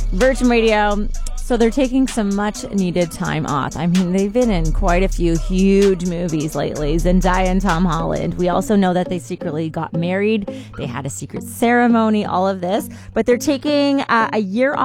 Virgin Radio. So they're taking some much needed time off. I mean, they've been in quite a few huge movies lately. Zendaya and Tom Holland. We also know that they secretly got married. They had a secret ceremony, all of this. But they're taking a year off